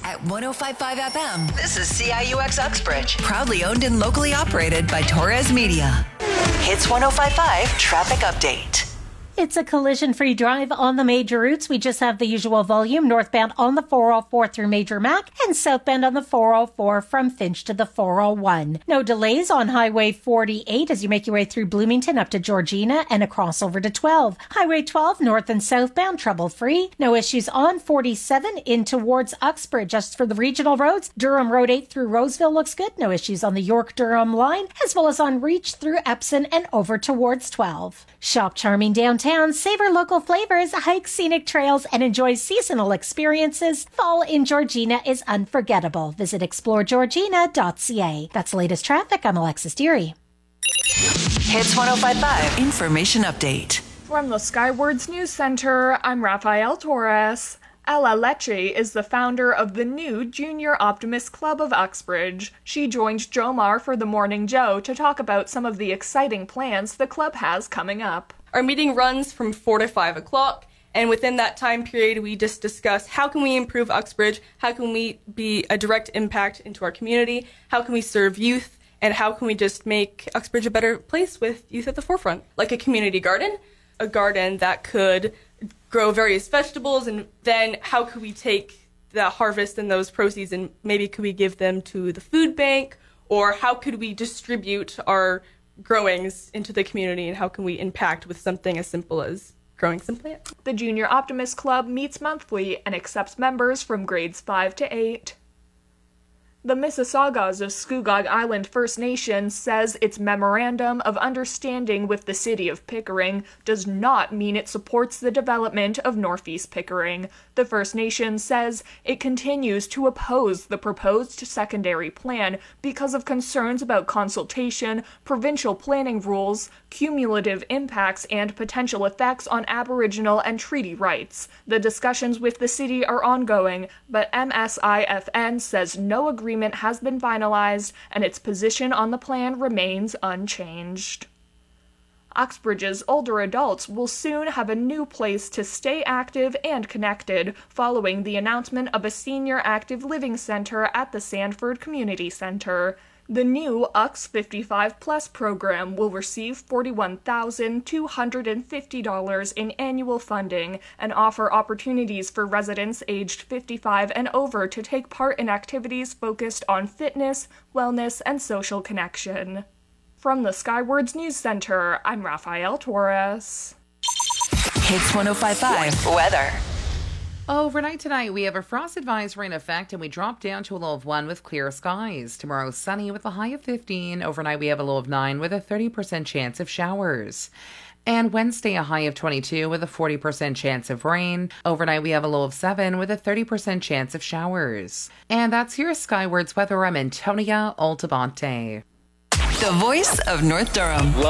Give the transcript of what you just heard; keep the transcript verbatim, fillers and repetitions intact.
At one oh five point five F M, this is C I U X Uxbridge. Proudly owned and locally operated by Torres Media. Hits one oh five point five Traffic Update. It's a collision-free drive on the major routes. We just have the usual volume northbound on the four oh four through Major Mac and southbound on the four oh four from Finch to the four oh one. No delays on Highway forty-eight as you make your way through Bloomington up to Georgina and across over to twelve. Highway twelve north and southbound trouble-free. No issues on forty-seven in towards Uxbridge. Just for the regional roads, Durham Road eight through Roseville looks good. No issues on the York-Durham line as well as on Reach through Epsom and over towards twelve. Shop charming downtown, savor local flavors, hike scenic trails, and enjoy seasonal experiences. Fall in Georgina is unforgettable. Visit explore georgina dot c a. That's the latest traffic. I'm Alexis Deary. Hits one oh five point five Information Update. From the Skywards News Center, I'm Rafael Torres. Ella Lecce is the founder of the new Junior Optimist Club of Uxbridge. She joined Jomar for the Morning Joe to talk about some of the exciting plans the club has coming up. Our meeting runs from four to five o'clock, and within that time period, we just discuss how can we improve Uxbridge, how can we be a direct impact into our community, how can we serve youth, and how can we just make Uxbridge a better place with youth at the forefront. Like a community garden, a garden that could grow various vegetables, and then how could we take the harvest and those proceeds and maybe could we give them to the food bank, or how could we distribute our growings into the community, and how can we impact with something as simple as growing some plants. The Junior Optimist Club meets monthly and accepts members from grades five to eight. The Mississaugas of Scugog Island First Nation says its Memorandum of Understanding with the City of Pickering does not mean it supports the development of Northeast Pickering. The First Nation says it continues to oppose the proposed secondary plan because of concerns about consultation, provincial planning rules, cumulative impacts, and potential effects on Aboriginal and treaty rights. The discussions with the city are ongoing, but M S I F N says no agreement has been finalized and its position on the plan remains unchanged. Uxbridge's older adults will soon have a new place to stay active and connected following the announcement of a senior active living center at the Sanford Community Center. The new U X fifty-five plus program will receive forty-one thousand two hundred fifty dollars in annual funding and offer opportunities for residents aged fifty-five and over to take part in activities focused on fitness, wellness, and social connection. From the Skywards News Center, I'm Rafael Torres. Hits one oh five point five Weather. Overnight tonight, we have a frost advisory in effect, and we drop down to a low of one with clear skies. Tomorrow, sunny with a high of fifteen. Overnight, we have a low of nine with a thirty percent chance of showers. And Wednesday, a high of twenty-two with a forty percent chance of rain. Overnight, we have a low of seven with a thirty percent chance of showers. And that's your Skywards weather. I'm Antonia Altabante. The voice of North Durham.